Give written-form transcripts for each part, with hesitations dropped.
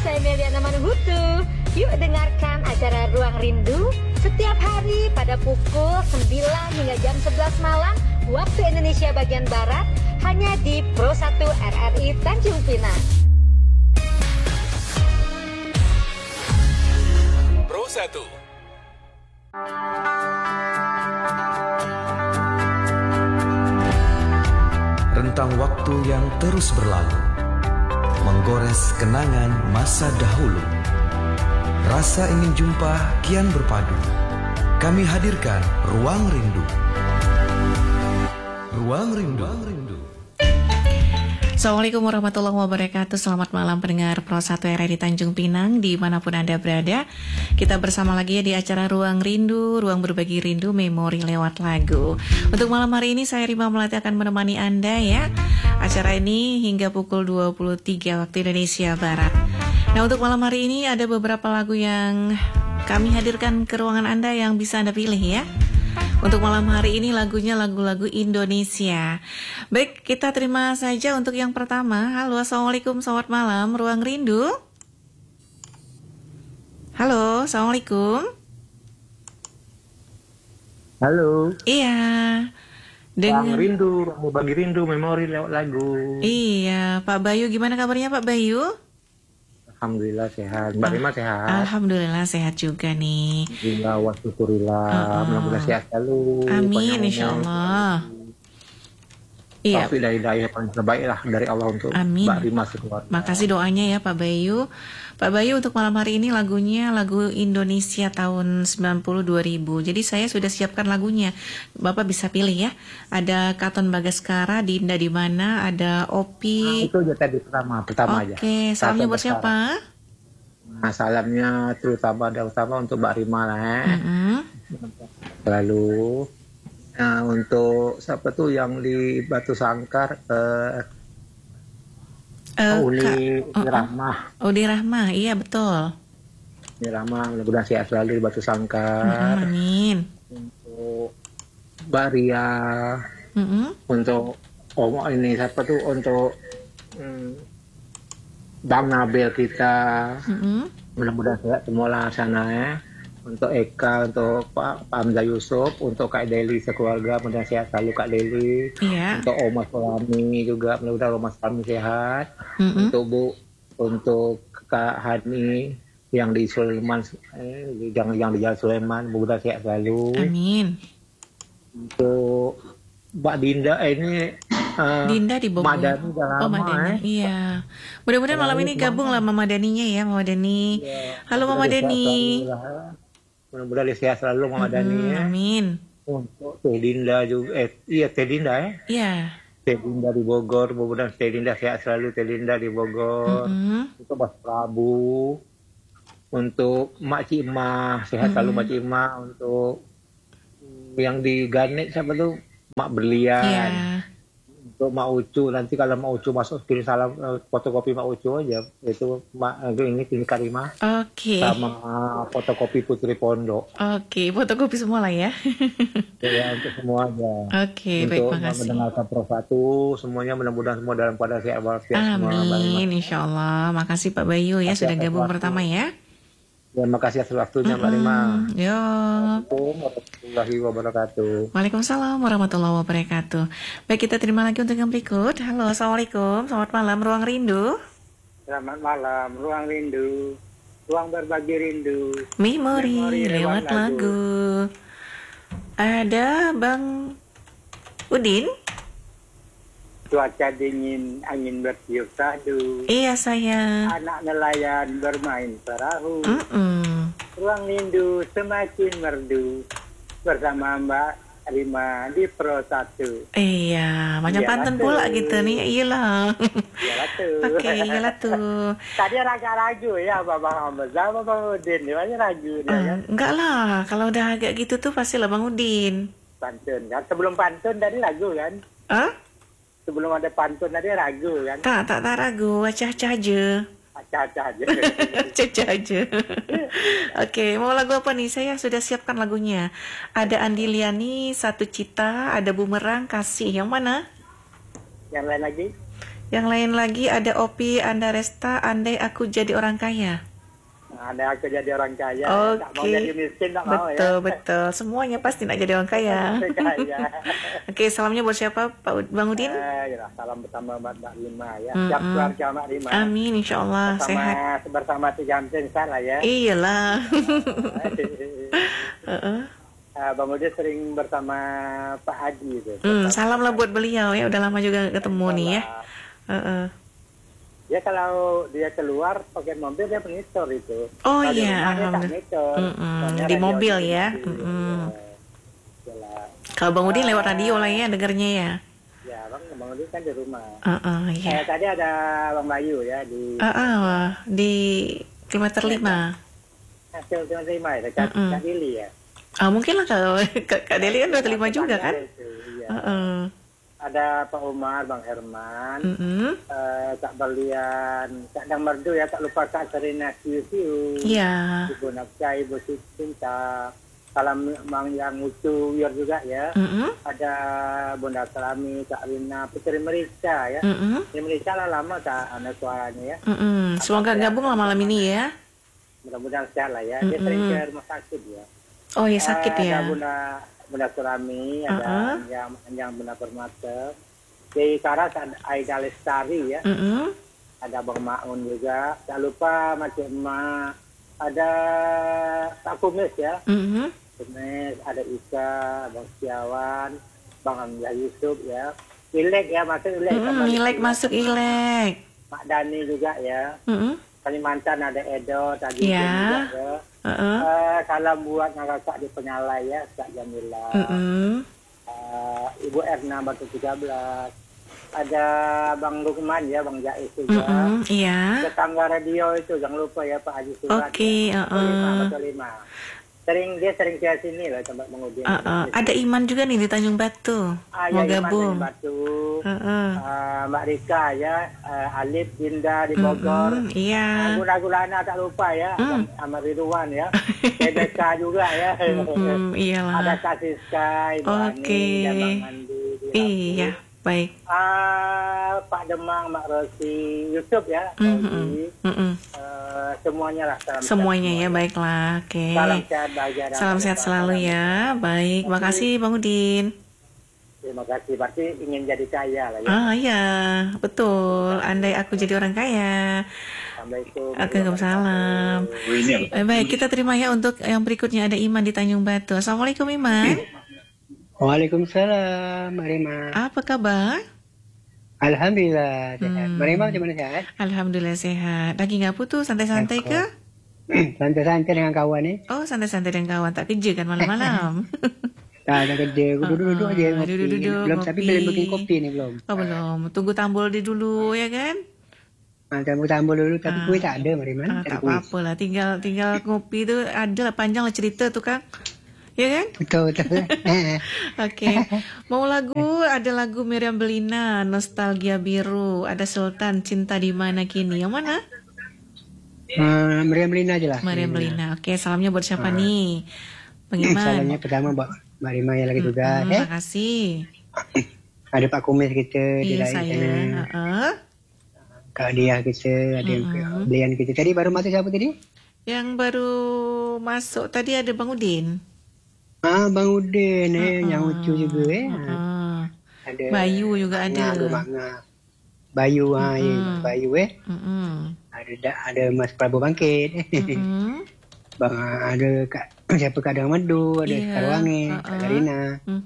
saya Meliana Manuhutu. Yuk dengarkan acara Ruang Rindu setiap hari pada pukul 9 hingga jam 11 malam waktu Indonesia bagian Barat hanya di Pro 1 RRI Tanjung Pinang. Pro 1. Rentang waktu yang terus berlalu, menggores kenangan masa dahulu. Rasa ingin jumpa kian berpadu. Kami hadirkan Ruang Rindu. Ruang Rindu. Assalamualaikum warahmatullahi wabarakatuh. Selamat malam pendengar Pro 1 RRI Tanjung Pinang dimanapun Anda berada. Kita bersama lagi di acara Ruang Rindu, ruang berbagi rindu memori lewat lagu. Untuk malam hari ini saya Rima Melati akan menemani Anda ya. Acara ini hingga pukul 23 waktu Indonesia Barat. Nah, untuk malam hari ini ada beberapa lagu yang kami hadirkan ke ruangan Anda yang bisa Anda pilih ya. Untuk malam hari ini lagunya lagu-lagu Indonesia. Baik, kita terima saja untuk yang pertama. Halo, Assalamualaikum, selamat malam, Ruang Rindu. Halo, Assalamualaikum. Halo. Iya. Ruang Rindu, berbagi rindu, memori lewat lagu. Iya, Pak Bayu, gimana kabarnya Pak Bayu? Alhamdulillah sehat. Mbak Rima sehat. Alhamdulillah sehat juga nih. Alhamdulillah wa syukurillah. Mudah-mudahan sehat selalu. Amin, insyaallah. Iya. Taufik dan hidayah paling terbaik lah dari Allah untuk Amin. Mbak Rima sekeluarga. Makasih doanya ya Pak Bayu. Pak Bayu, untuk malam hari ini lagunya lagu Indonesia tahun 90-2000. Jadi saya sudah siapkan lagunya. Bapak bisa pilih ya. Ada Katon Bagaskara, Dinda di mana, ada Opi. Itu aja tadi pertama aja. Oke, salamnya buat siapa? Nah, salamnya terutama untuk Mbak Rima lah ya. Lalu untuk siapa tuh yang di Batu Sangkar, Uli Rahmah. Uli Rahmah, iya betul. Uli Rahmah, mudah-mudahan sehat selalu di Batu Sangkar. Amin. Untuk Mbak Ria, untuk ini siapa tuh, untuk Bang Nabil kita, mudah-mudahan sehat semua lah sana ya. Untuk Eka, untuk Pak Hamzah Yusuf, untuk Kak Deli sekeluarga, mudah-mudahan sehat selalu Kak Deli. Iya. Untuk Oma Sulami juga, mudah-mudahan Oma Sulami sehat. Untuk Kak Hani yang di Sulaiman, yang di Jalan Sulaiman, mudah-mudahan sehat selalu. Amin. Untuk Mbak Dinda, ini Dinda di Bogor. Madani udah lama. Madani, iya. Mudah-mudahan malam ini gabung lah Mama Daninya ya, Mama Dani. Halo Mama Dani. Mudah-mudahan sehat selalu Mama Dani ya. Amin. Untuk Teh Dinda juga, Teh Dinda ya. Iya. Teh Dinda di Bogor, mudah-mudahan Teh Dinda sehat selalu, Teh Dinda di Bogor. Untuk Mas Prabu, untuk Mak Cima, sehat selalu Mak Cima. Untuk yang di Ganet siapa tuh, Mak Berlian. Iya. Untuk Mak Ucu, nanti kalau Mak Ucu masuk kirim salam fotokopi Mak Ucu aja, itu ini Karimah. Oke. Sama fotokopi Putri Pondok. Oke, fotokopi semua lah ya. Ya, untuk semua aja. Oke, baik, makasih. Untuk mendengarkan Pro 1, semuanya mudah-mudahan semua dalam keadaan sehat walafiat semua. Amin, insyaallah. Makasih Pak Bayu ya sudah gabung pertama ya. Terima kasih atas waktunya Mbak Rima. Yo. Assalamualaikum warahmatullahi wabarakatuh. Waalaikumsalam warahmatullahi wabarakatuh. Baik, kita terima lagi untuk yang berikut. Halo, Assalamualaikum. Selamat malam, Ruang Rindu. Selamat malam, Ruang Rindu. Ruang berbagi rindu. Memori lewat lagu. Ada Bang Udin. Cuaca dingin, angin bertiup sadu. Iya, saya. Anak nelayan bermain perahu. Ruang rindu semakin merdu. Bersama Mbak Rima di Pro 1. Iya, macam pantun pula gitu nih. Iyalah. Iyalah tuh. Oke, iyalah tuh. Tadi ragu-ragu ya Bang Hamzah, Bang Udin. Dia ragu dia kan. Enggak lah, kalau udah agak gitu tuh pastilah Bang Udin. Pantun kan. Sebelum pantun tadi ragu kan. Hah? Sebelum ada pantun tadi ragu kan. Tak ragu, acah-acah aja. Acah-acah aja. Acah aja. Oke, mau lagu apa nih? Saya sudah siapkan lagunya. Ada Andi Liani, Satu Cita, ada Bumerang, Kasih. Yang mana? Yang lain lagi? Yang lain lagi ada Opi Anda Resta, andai aku jadi orang kaya. Ada aku jadi orang kaya, tak mau Oke. jadi miskin, tak mau Betul, ya. betul. Semuanya pasti nak jadi orang kaya. Kaya. Oke, salamnya buat siapa, Bang Udin? Ya, salam pertama buat Mbak Rima ya. Mm-mm. Siap keluarga Mbak Rima. Amin, insya Allah sehat. Bersama 3 insan lah ya. Iyalah. Bang Udin sering bersama Pak Haji itu. Salam lah buat beliau ya. Udah lama juga gak ketemu nih ya. Ya kalau dia keluar pakai mobil dia penyetor itu. Oh Kalau di iya, rumah dia tak alhamdulillah. nyetor. Soalnya Di radio mobil di ya. mobil. Yalah. Kalau Bang Udin lewat radio lah ya dengernya ya. Ya, Bang Udin kan di rumah. Iya. Tadi ada Bang Bayu ya Di kilometer 5. hasil terima ya dekat Kak Dili ya. Mungkin lah kalau Kak Deli kan udah terima juga kan. Iya. Ada Pak Umar, Bang Herman, Kak Berlian, Kak Dang Merdu ya, tak lupa Kak Serena Siu, Iya. Ibu Nafsa, Ibu Cinta, salam Bang yang lucu Wior juga ya. Ada Bunda Salami, Kak Rina, Putri Merisa ya. Putri Merisa lah lama tak anak suaranya ya. Semoga gabung lah malam ini ya. Mudah-mudahan sehat lah ya. Dia sering ke rumah sakit ya. Oh ya sakit ya. Ada Bunda Surami, ada yang Bunda Permata. Di Karas ada Aida Lestari ya. Ada Bang Maun juga. Tak lupa Macik Emak. Ada Pak Kumis ya. Kumis, ada Ika, Bang Siawan, Bang Hamzah Yusuf ya. Ilek ya, masuk Ilek. Ilek masuk Ilek. Mak Dani juga ya. Kalimantan ada Edo, tadi ya. juga ya. Salam buat kakak di Penyalai ya, Kak Jamila. Ibu Erna Batu 13. Ada Bang Lukman ya, Bang Jais juga. Iya. Tetangga radio itu jangan lupa ya Pak Haji Surat. Oke, ya. 5. Dia sering ke sini lah tempat mengudin. Ada Iman juga nih di Tanjung Batu. Mau Ya, gabung. Iman Batu. Mbak Rika ya, Alif Dinda di Bogor. Iya. Gula-gulana tak lupa ya, sama Ridwan ya. TBK juga ya. Iyalah. Ada Kasih Sky, Oke. dan Bang Andi. Iya, baik. Pak Demang, Mak Rosi, Yusuf ya. Semuanya lah. Semuanya ya, baiklah. Oke. Salam sehat, bahagia. Salam sehat selalu ya. Baik, makasih Bang Udin. Terima kasih. Berarti ingin jadi kaya lah ya. Iya, betul. Andai aku jadi orang kaya. Assalamualaikum. Waalaikumsalam. Baik, kita terima ya untuk yang berikutnya ada Iman di Tanjung Batu. Assalamualaikum Iman. Waalaikumsalam, Mbak Rima. Apa kabar? Alhamdulillah sehat. Mbak Rima macam mana sehat? Alhamdulillah sehat. Lagi nggak putus, santai-santai ke? Santai-santai dengan kawan ni. Oh, santai-santai dengan kawan, tak kerja kan malam-malam? Tak ada kerja, duduk-duduk aja ngopi. Duduk-duduk Belum, ngopi. tapi belum bikin kopi ni belum. Oh belum, tunggu tambul di dulu ya kan? Tambah dulu, tapi kuih tak ada, Mbak Rima. Tak apa-apa lah, tinggal ngopi tu ada lah, panjang lah cerita tu kan? Ya kan? Betul. Oke. Mau lagu, ada lagu Miriam Belina, Nostalgia Biru, ada Sultan, Cinta di Mana Kini. Yang mana? Meriam Belina aja lah. Miriam Belina. Oke, salamnya buat siapa nih? Bang Iman. Salamnya pertama buat Mbak Rima yang lagi tugas. Terima kasih. Ada Pak Kumis kita di Iya lain saya. sana. Kak Dia kita, ada belian kita. Tadi baru masuk siapa tadi? Yang baru masuk tadi ada Bang Udin. Bang Udin yang lucu juga Ada Bayu juga ada. Bayu Bayu ada Mas Prabu Bangkit. Bang ada siapa Kak Dang Madu, ada Kak Wangi, Kak Karina.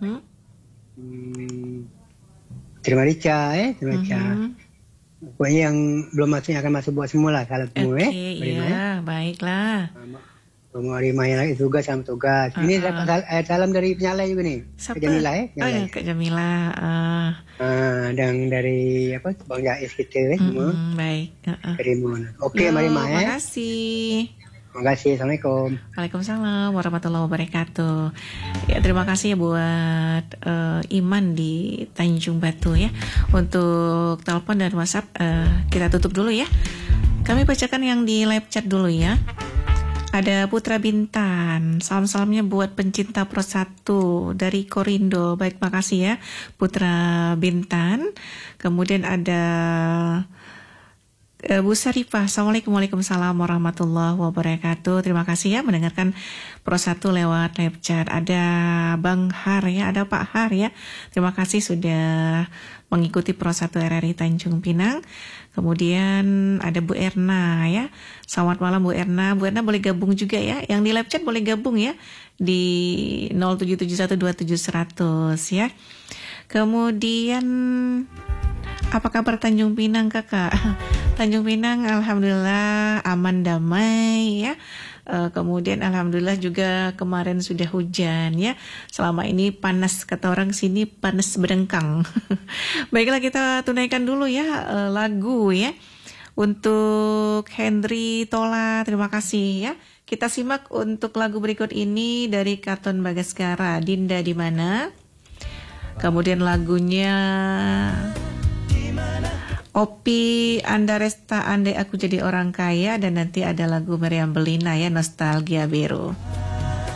Terima Rica terima Rica. Pokoknya yang belum masuk yang akan masuk buat semua lah salam semua iya, baiklah. Rumah Rima yang lagi tugas sama tugas. Ini dapat salam dari Penyalai juga nih. Siapa? Kak Jamila Kak Jamila. Dan dari Bang Jais kita semua. Baik. Kerimun. Oke, Mbak Rima Terima kasih. Terima kasih. Assalamualaikum. Waalaikumsalam warahmatullahi wabarakatuh. Ya, terima kasih ya buat Iman di Tanjung Batu ya. Untuk telepon dan WhatsApp kita tutup dulu ya. Kami bacakan yang di live chat dulu ya. Ada Putra Bintan, salam-salamnya buat pencinta Pro 1 dari Korindo. Baik, makasih ya Putra Bintan. Kemudian ada Bu Sarifah, Assalamualaikum, waalaikumsalam warahmatullahi wabarakatuh. Terima kasih ya mendengarkan Pro 1 lewat live chat. Ada Bang Har ya, ada Pak Har ya. Terima kasih sudah mengikuti Pro 1 RRI Tanjung Pinang. Kemudian ada Bu Erna ya. Selamat malam Bu Erna. Bu Erna boleh gabung juga ya. Yang di live chat boleh gabung ya di 077127100 ya. Kemudian apa kabar Tanjung Pinang Kakak? Tanjung Pinang alhamdulillah aman damai ya. Kemudian alhamdulillah juga kemarin sudah hujan ya. Selama ini panas, kata orang sini panas berdengkang. Baiklah, kita tunaikan dulu ya lagu ya. Untuk Henry Tola, terima kasih ya. Kita simak untuk lagu berikut ini dari Katon Bagaskara, Dinda di mana. Kemudian lagunya Opi Andaresta, Andai Aku Jadi Orang Kaya, dan nanti ada lagu Meriam Belina ya, Nostalgia Biru.